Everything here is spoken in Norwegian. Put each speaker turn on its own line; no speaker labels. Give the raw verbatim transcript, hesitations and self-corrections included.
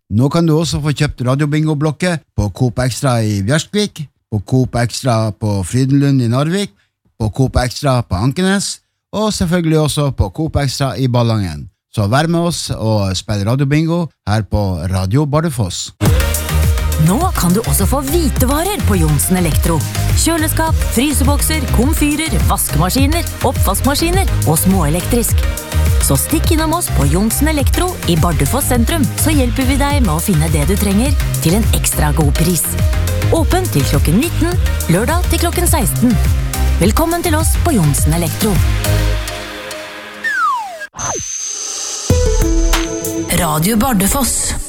Nå kan du også få kjøpt radiobingo-blokke på Coop Extra i Bjørskvik, på Coop Extra på Frydenlund i Narvik, på Coop Extra på Ankenes, og selvfølgelig også på Coop Extra i Ballangen. Så vær med oss og spill radiobingo her på Radio Bardufoss.
Nå kan du også få hvitevarer på Johnsen Elektro. Kjøleskap, frysebokser, komfyrer, vaskemaskiner, oppvaskmaskiner og småelektrisk. Så stikk innom oss på Johnsen Elektro i Bardufoss sentrum, så hjelper vi deg med å finne det du trenger til en ekstra god pris. Åpen til klokken nitten, lørdag til klokken seksten. Velkommen til oss på Johnsen Elektro. Radio Bardufoss.